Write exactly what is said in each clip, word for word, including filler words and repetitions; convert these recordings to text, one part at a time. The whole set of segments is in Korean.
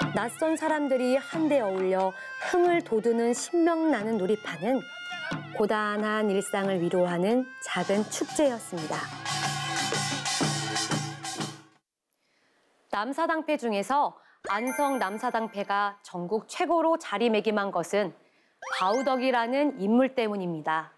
낯선 사람들이 한데 어울려 흥을 돋우는 신명나는 놀이판은 고단한 일상을 위로하는 작은 축제였습니다. 남사당패 중에서 안성 남사당패가 전국 최고로 자리매김한 것은 바우덕이라는 인물 때문입니다.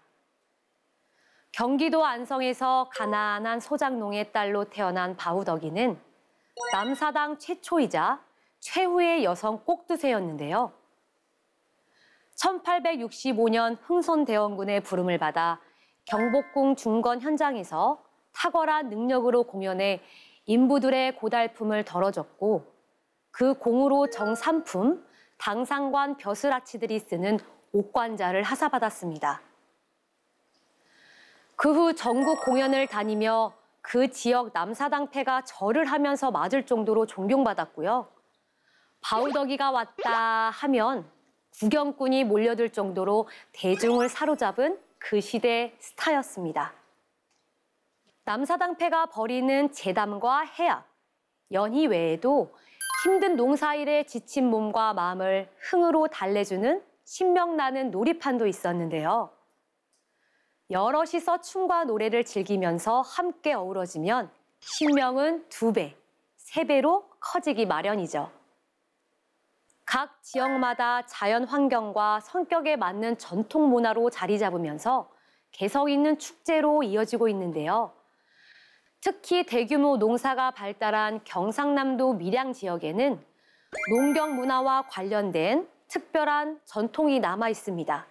경기도 안성에서 가난한 소작농의 딸로 태어난 바우덕이는 남사당 최초이자 최후의 여성 꼭두새였는데요. 천팔백육십오 년 흥선대원군의 부름을 받아 경복궁 중건 현장에서 탁월한 능력으로 공연해 인부들의 고달픔을 덜어줬고 그 공으로 정삼품, 당상관 벼슬아치들이 쓰는 옥관자를 하사받았습니다. 그 후 전국 공연을 다니며 그 지역 남사당패가 절을 하면서 맞을 정도로 존경받았고요. 바우덕이가 왔다 하면 구경꾼이 몰려들 정도로 대중을 사로잡은 그 시대의 스타였습니다. 남사당패가 벌이는 제담과 해악, 연희 외에도 힘든 농사일에 지친 몸과 마음을 흥으로 달래주는 신명나는 놀이판도 있었는데요. 여럿이서 춤과 노래를 즐기면서 함께 어우러지면 신명은 두 배, 세 배로 커지기 마련이죠. 각 지역마다 자연 환경과 성격에 맞는 전통 문화로 자리 잡으면서 개성 있는 축제로 이어지고 있는데요. 특히 대규모 농사가 발달한 경상남도 밀양 지역에는 농경 문화와 관련된 특별한 전통이 남아 있습니다.